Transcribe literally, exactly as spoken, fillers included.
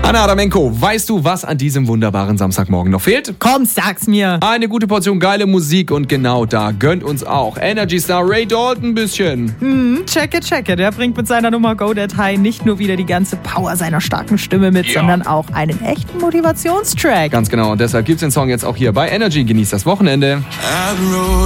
Anna Adamenko, weißt du, was an diesem wunderbaren Samstagmorgen noch fehlt? Komm, sag's mir. Eine gute Portion geile Musik und genau da gönnt uns auch Energy Star Ray Dalton ein bisschen. Hm, checke, checke. Der bringt mit seiner Nummer Go That High nicht nur wieder die ganze Power seiner starken Stimme mit, ja. sondern auch einen echten Motivationstrack. Ganz genau, und deshalb gibt's den Song jetzt auch hier bei Energy. Genießt das Wochenende.